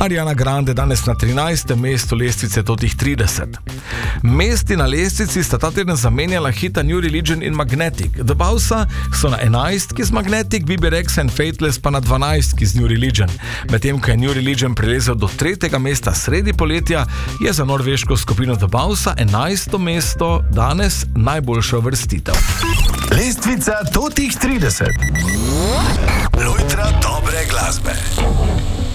Ariana Grande danes na 13. mestu lestvice Totih 30. Mesti na lestvici sta ta teden zamenjala hita New Religion in Magnetic. The Bowsa so na 11 z Magnetic, Bibi Rexha in Faithless pa na 12 z New Religion. Medtem ko je New Religion prilezel do 3. mesta sredi poletja, je za norveško skupino The Bowsa 11. mesto danes najboljša uvrstitev. Lestvica Totih 30. Lojtra dobre glasbe.